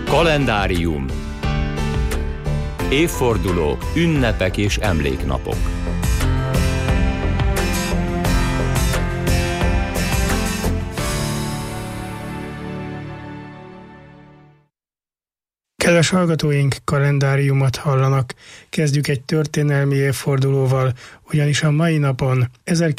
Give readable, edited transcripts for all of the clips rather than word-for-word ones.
Kalendárium. Évfordulók, ünnepek és emléknapok. Kedves hallgatóink, kalendáriumot hallanak. Kezdjük egy történelmi évfordulóval, ugyanis a mai napon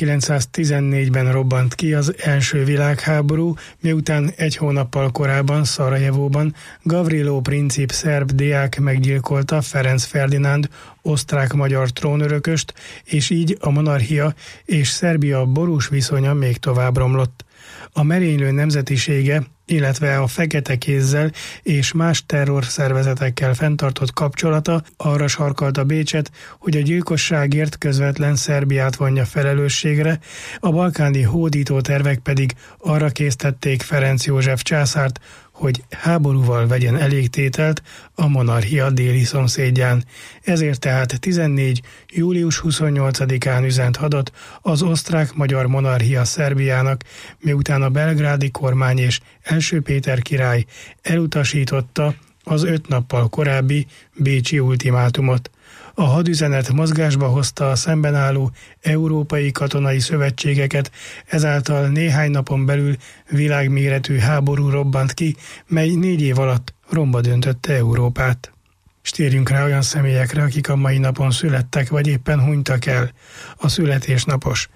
1914-ben robbant ki az első világháború, miután egy hónappal korábban Szarajevóban Gavrilo princip szerb diák meggyilkolta Ferenc Ferdinánd osztrák-magyar trónörököst, és így a monarchia és Szerbia borús viszonya még tovább romlott. A merénylő nemzetisége, illetve a fekete kézzel és más terrorszervezetekkel fenntartott kapcsolata arra sarkalta Bécset, hogy a gyilkosságért közvetlen Szerbiát vonja felelősségre, a balkáni hódító tervek pedig arra késztették Ferenc József császárt, hogy háborúval vegyen elégtételt a monarchia déli szomszédján. Ezért tehát 14. július 28-án üzent hadat az osztrák-magyar monarchia Szerbiának, miután a belgrádi kormány és első Péter király elutasította az 5 nappal korábbi bécsi ultimátumot. A hadüzenet mozgásba hozta a szemben álló európai katonai szövetségeket, ezáltal néhány napon belül világméretű háború robbant ki, mely 4 év alatt romba döntötte Európát. S térjünk rá olyan személyekre, akik a mai napon születtek, vagy éppen hunytak el. A születésnapos.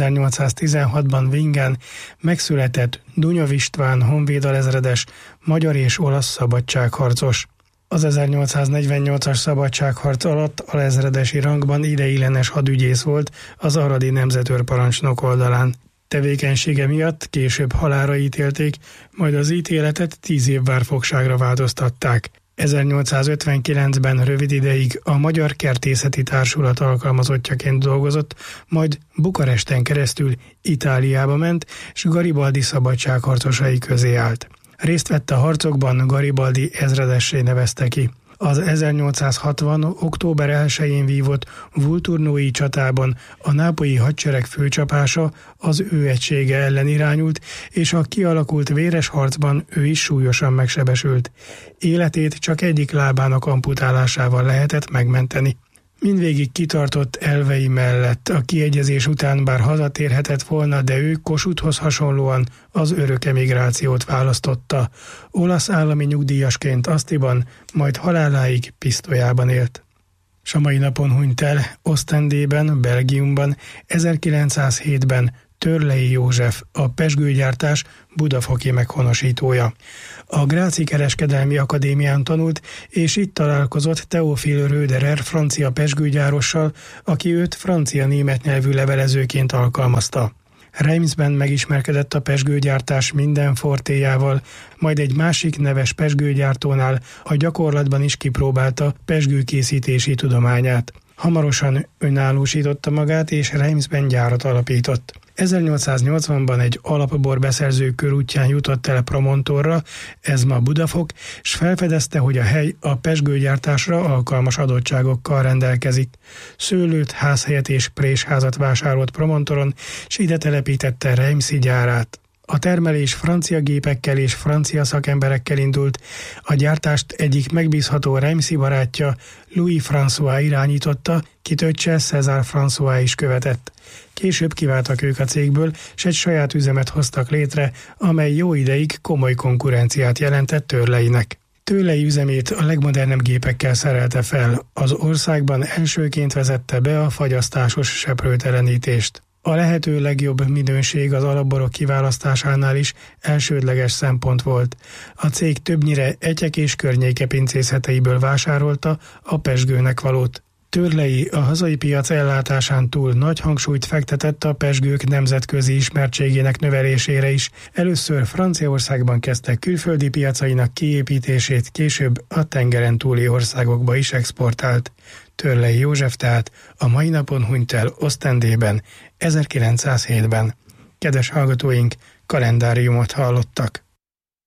1816-ban Vingán megszületett Dunyev István honvédalezredes, magyar és olasz szabadságharcos. Az 1848-as szabadságharc alatt alezredesi rangban ideiglenes hadügyész volt az aradi nemzetőrparancsnok oldalán. Tevékenysége miatt később halálra ítélték, majd az ítéletet 10 év várfogságra változtatták. 1859-ben rövid ideig a Magyar Kertészeti Társulat alkalmazottjaként dolgozott, majd Bukaresten keresztül Itáliába ment, s Garibaldi szabadságharcosai közé állt. Részt vett a harcokban, Garibaldi ezredessé nevezte ki. Az 1860. október 1-én vívott Vulturnói csatában a nápolyi hadsereg főcsapása az ő egysége ellen irányult, és a kialakult véres harcban ő is súlyosan megsebesült. Életét csak egyik lábának amputálásával lehetett megmenteni. Mindvégig kitartott elvei mellett, a kiegyezés után bár hazatérhetett volna, de ő Kossuthhoz hasonlóan az örök emigrációt választotta. Olasz állami nyugdíjasként Asztiban, majd haláláig Pisztolyában élt. S a mai napon hunyt el Ostendében, Belgiumban, 1907-ben Törlei József, a pezsgőgyártás budafoki meghonosítója. A Gráci Kereskedelmi Akadémián tanult, és itt találkozott Théophile Röderer francia pezsgőgyárossal, aki őt francia-német nyelvű levelezőként alkalmazta. Reimsben megismerkedett a pezsgőgyártás minden fortéjával, majd egy másik neves pezsgőgyártónál a gyakorlatban is kipróbálta pezsgőkészítési tudományát. Hamarosan önállósította magát, és Reimsben gyárat alapított. 1880-ban egy alapborbeszerző körútján jutott el Promontorra, ez ma Budafok, s felfedezte, hogy a hely a pezsgőgyártásra alkalmas adottságokkal rendelkezik. Szőlőt, házhelyet és présházat vásárolt Promontoron, s ide telepítette Reimsi gyárát. A termelés francia gépekkel és francia szakemberekkel indult, a gyártást egyik megbízható Reimsi barátja, Louis François irányította, kit öccse César François is követett. Később kiváltak ők a cégből, s egy saját üzemet hoztak létre, amely jó ideig komoly konkurenciát jelentett Törleinek. Törlei üzemét a legmodernebb gépekkel szerelte fel, az országban elsőként vezette be a fagyasztásos seprőtelenítést. A lehető legjobb minőség az alapborok kiválasztásánál is elsődleges szempont volt. A cég többnyire Etyek és környéke pincészeteiből vásárolta a pezsgőnek valót. Törlei a hazai piac ellátásán túl nagy hangsúlyt fektetett a pezsgők nemzetközi ismertségének növelésére is. Először Franciaországban kezdte külföldi piacainak kiépítését, később a tengeren túli országokba is exportált. Törlei József tehát a mai napon hunyt el Ostendében, 1907-ben. Kedves hallgatóink, kalendáriumot hallottak.